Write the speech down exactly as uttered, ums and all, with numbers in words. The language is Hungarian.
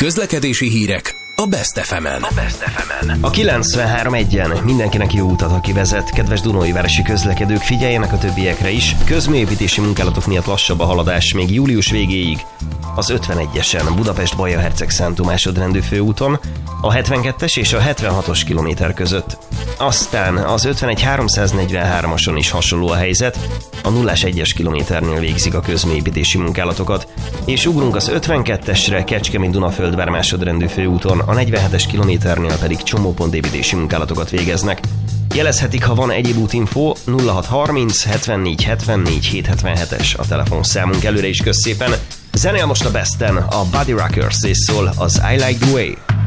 Közlekedési hírek a Best ef emen. A Best ef emen. A kilencvenhárom egyen mindenkinek jó utat, aki vezet. Kedves Dunói-városi közlekedők, figyeljenek a többiekre is. Közműépítési munkálatok miatt lassabb a haladás még július végéig. Az ötvenegyesen Budapest-Baja-Herceg-Szántu másodrendű főúton, a hetvenkettes és a hetvenhatos kilométer között. Aztán az ötvenegy háromszáznegyvenháromason is hasonló a helyzet, a nulla egyes kilométernél végzik a közműépítési munkálatokat, és ugrunk az ötvenkettesre Kecskemét-Dunaföldvár másodrendű főúton, a negyvenhetes kilométernél pedig csomópontépítési munkálatokat végeznek. Jelezhetik, ha van egyéb útinfó, nulla hat harminc hetvennégy hetvennégy hétszázhetvenhetes a telefonszámunk. Előre is kösz szépen. Zenél most a Besten, a Body Rockers és szól az I Like The Way.